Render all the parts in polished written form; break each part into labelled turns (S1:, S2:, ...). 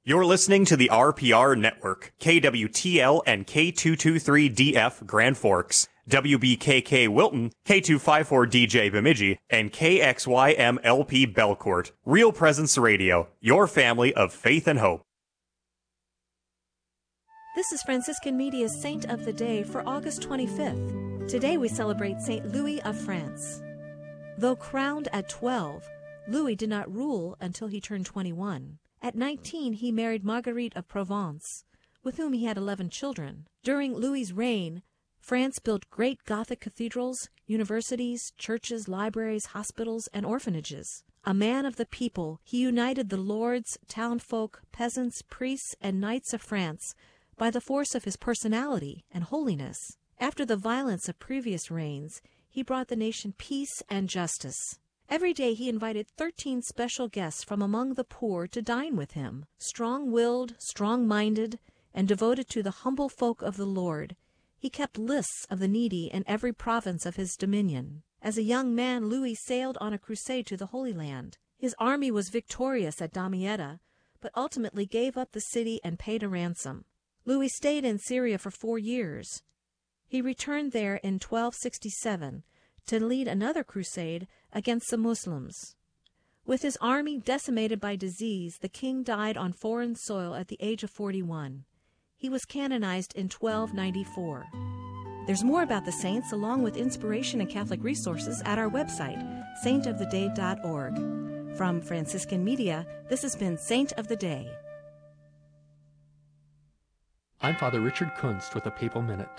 S1: You're listening to the RPR Network, KWTL and K223DF Grand Forks, WBKK Wilton, K254DJ Bemidji, and KXYMLP Belcourt. Real Presence Radio, your family of faith and hope.
S2: This is Franciscan Media's Saint of the Day for August 25th. Today we celebrate Saint Louis of France. Though crowned at 12, Louis did not rule until he turned 21. At 19, he married Marguerite of Provence, with whom he had 11 children. During Louis's reign, France built great Gothic cathedrals, universities, churches, libraries, hospitals, and orphanages. A man of the people, he united the lords, townfolk, peasants, priests, and knights of France by the force of his personality and holiness. After the violence of previous reigns, he brought the nation peace and justice. Every day he invited 13 special guests from among the poor to dine with him. Strong-willed, strong-minded, and devoted to the humble folk of the Lord, he kept lists of the needy in every province of his dominion. As a young man, Louis sailed on a crusade to the Holy Land. His army was victorious at Damietta, but ultimately gave up the city and paid a ransom. Louis stayed in Syria for 4 years. He returned there in 1267 to lead another crusade against the Muslims. With his army decimated by disease, the king died on foreign soil at the age of 41. He was canonized in 1294. There's more about the saints, along with inspiration and Catholic resources, at our website, saintoftheday.org. From Franciscan Media, this has been Saint of the Day.
S3: I'm Father Richard Kunst with a Papal Minute.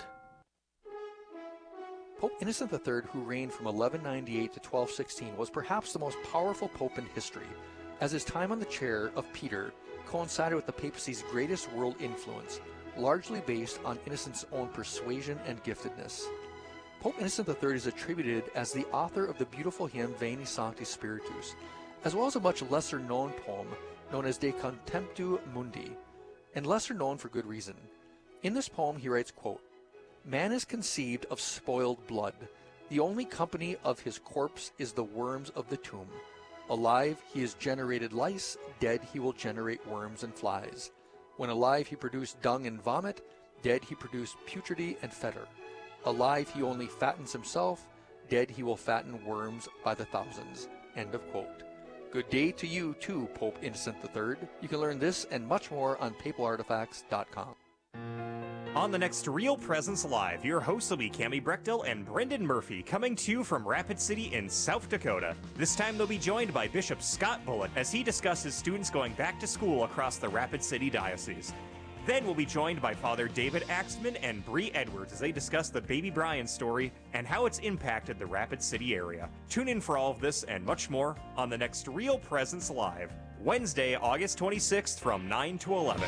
S4: Pope Innocent III, who reigned from 1198 to 1216, was perhaps the most powerful pope in history, as his time on the chair of Peter coincided with the papacy's greatest world influence, largely based on Innocent's own persuasion and giftedness. Pope Innocent III is attributed as the author of the beautiful hymn Veni Sancti Spiritus, as well as a much lesser-known poem known as De Contemptu Mundi, and lesser known for good reason. In this poem he writes, quote, "Man is conceived of spoiled blood. The only company of his corpse is the worms of the tomb. Alive, he has generated lice. Dead, he will generate worms and flies. When alive, he produced dung and vomit. Dead, he produced putridity and fetor. Alive, he only fattens himself. Dead, he will fatten worms by the thousands." End of quote. Good day to you, too, Pope Innocent III. You can learn this and much more on papalartifacts.com.
S1: On the next Real Presence Live, your hosts will be Cammie Brechtel and Brendan Murphy, coming to you from Rapid City in South Dakota. This time they'll be joined by Bishop Scott Bullitt as he discusses students going back to school across the Rapid City Diocese. Then we'll be joined by Father David Axtman and Bree Edwards as they discuss the Baby Brian story and how it's impacted the Rapid City area. Tune in for all of this and much more on the next Real Presence Live, Wednesday, August 26th from 9 to 11.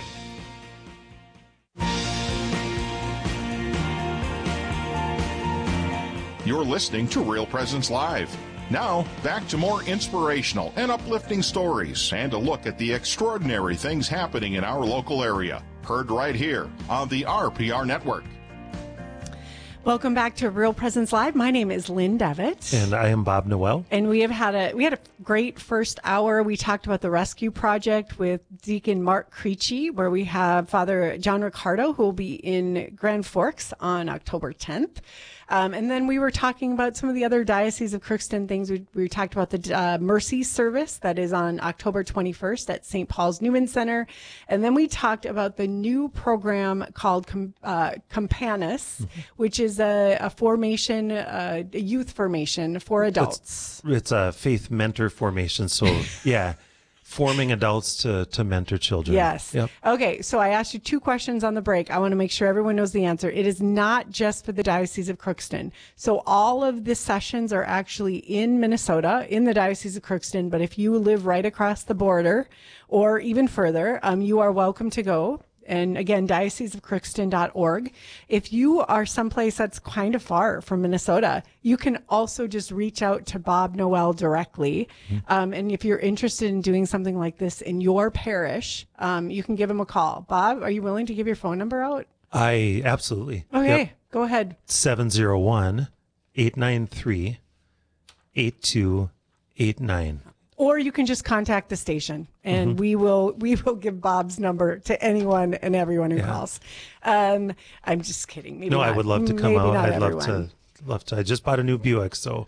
S5: You're listening to Real Presence Live. Now, back to more inspirational and uplifting stories and a look at the extraordinary things happening in our local area. Heard right here on the RPR Network.
S6: Welcome back to Real Presence Live. My name is Lynn Devitt.
S7: And I am Bob Noel.
S6: And we had a great first hour. We talked about the rescue project with Deacon Mark Creechy, where we have Father John Ricardo, who will be in Grand Forks on October 10th. And then we were talking about some of the other Diocese of Crookston things. We talked about the Mercy Service that is on October 21st at St. Paul's Newman Center. And then we talked about the new program called Campanus, which is a formation, a youth formation for adults.
S7: It's a faith mentor formation. So, yeah. Forming adults to mentor children.
S6: Yes. Yep. Okay, so I asked you 2 questions on the break. I want to make sure everyone knows the answer. It is not just for the Diocese of Crookston. So all of the sessions are actually in Minnesota, in the Diocese of Crookston. But if you live right across the border or even further, you are welcome to go. And again, dioceseofcrookston.org. If you are someplace that's kind of far from Minnesota, you can also just reach out to Bob Noel directly. And if you're interested in doing something like this in your parish, you can give him a call. Bob, are you willing to give your phone number out?
S7: Absolutely.
S6: Okay,
S7: yep.
S6: Go ahead.
S7: 701-893-8289.
S6: Or you can just contact the station, and we will give Bob's number to anyone and everyone who calls. I'm just kidding. Maybe
S7: I would love to come out. I'd
S6: everyone.
S7: love to. I just bought a new Buick, so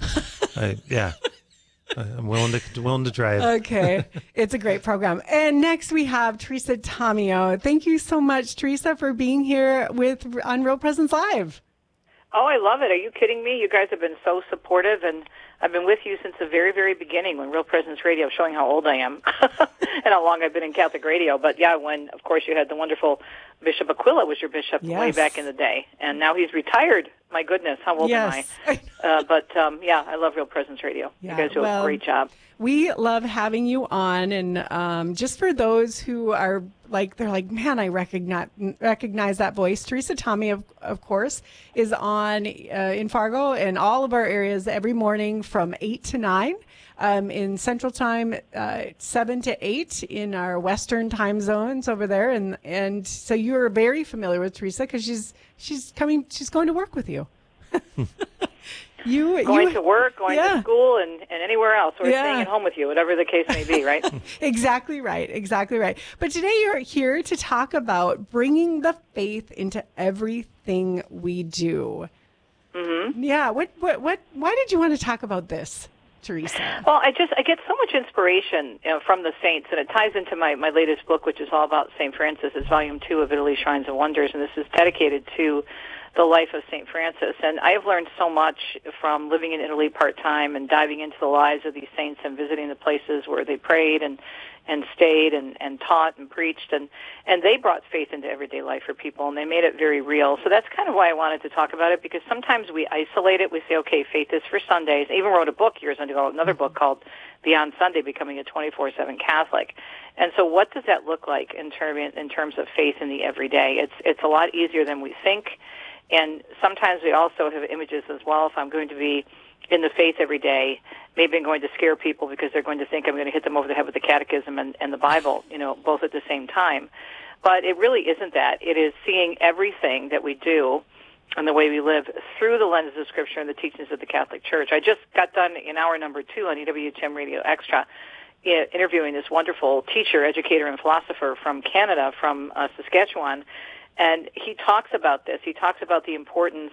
S7: I'm willing to drive.
S6: Okay, it's a great program. And next we have Teresa Tomeo. Thank you so much, Teresa, for being here on Real Presence Live.
S8: Oh, I love it. Are you kidding me? You guys have been so supportive, and I've been with you since the very, very beginning when Real Presence Radio, showing how old I am and how long I've been in Catholic radio. But yeah, when, of course, you had the wonderful Bishop Aquila was your bishop way back in the day, and now he's retired. My goodness, how old am I? But I love Real Presence Radio. You guys do a great job.
S6: We love having you on, and just for those who are they're like, man, I recognize that voice. Teresa Tomeo, of course, is on in Fargo and all of our areas every morning from 8 to 9 in Central Time, 7 to 8 in our Western time zones over there, and so you are very familiar with Teresa because she's going to work with you.
S8: Going to work, going to school, and anywhere else, or staying at home with you, whatever the case may be, right?
S6: Exactly right. But today you're here to talk about bringing the faith into everything we do. Mm-hmm. Yeah. Why did you want to talk about this, Teresa?
S8: Well, I get so much inspiration from the saints, and it ties into my latest book, which is all about St. Francis. It's Volume 2 of Italy, Shrines and Wonders, and this is dedicated to the life of St. Francis. And I have learned so much from living in Italy part-time and diving into the lives of these saints and visiting the places where they prayed and stayed and taught and preached. And they brought faith into everyday life for people, and they made it very real. So that's kind of why I wanted to talk about it, because sometimes we isolate it. We say, okay, faith is for Sundays. I even wrote a book years ago, another book called Beyond Sunday, Becoming a 24/7 Catholic. And so what does that look like in terms of faith in the everyday? It's a lot easier than we think. And sometimes we also have images as well. If I'm going to be in the faith every day, maybe I'm going to scare people because they're going to think I'm going to hit them over the head with the catechism and the Bible, both at the same time. But it really isn't that. It is seeing everything that we do and the way we live through the lenses of Scripture and the teachings of the Catholic Church. I just got done in hour number 2 on EWTN Radio Extra interviewing this wonderful teacher, educator, and philosopher from Canada, from Saskatchewan. And he talks about this. He talks about the importance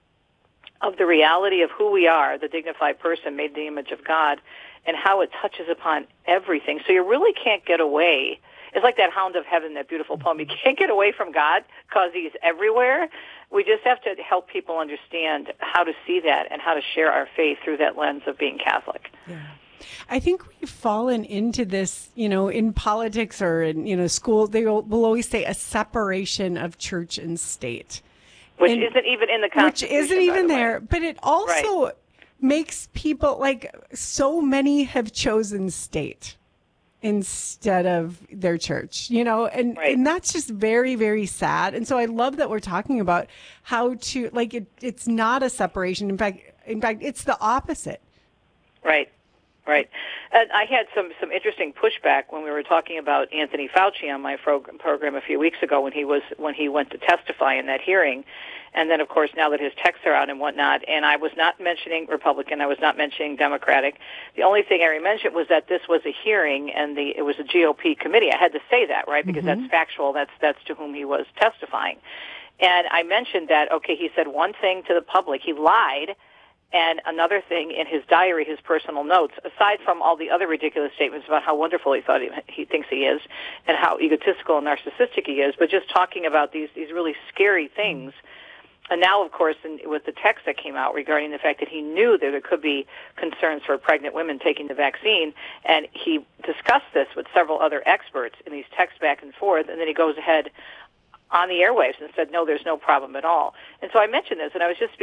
S8: of the reality of who we are, the dignified person made in the image of God, and how it touches upon everything. So you really can't get away. It's like that Hound of Heaven, that beautiful poem. You can't get away from God because he's everywhere. We just have to help people understand how to see that and how to share our faith through that lens of being Catholic.
S6: Yeah. I think we've fallen into this, in politics or in, school, they will always say a separation of church and state.
S8: Which isn't even in the Constitution.
S6: Which isn't even there. But it also makes people, so many have chosen state instead of their church, and that's just very, very sad. And so I love that we're talking about how to, it's not a separation. In fact, it's the opposite.
S8: Right. Right. And I had some interesting pushback when we were talking about Anthony Fauci on my program a few weeks ago when he went to testify in that hearing. And then, of course, now that his texts are out and whatnot, and I was not mentioning Republican, I was not mentioning Democratic. The only thing I mentioned was that this was a hearing and it was a GOP committee. I had to say that, right, because that's factual. That's to whom he was testifying. And I mentioned that, okay, he said one thing to the public. He lied. And another thing in his diary, his personal notes, aside from all the other ridiculous statements about how wonderful he thinks he is and how egotistical and narcissistic he is, but just talking about these really scary things. And now, of course, with the text that came out regarding the fact that he knew that there could be concerns for pregnant women taking the vaccine, and he discussed this with several other experts in these texts back and forth, and then he goes ahead on the airwaves and said, no, there's no problem at all. And so I mentioned this, and I was just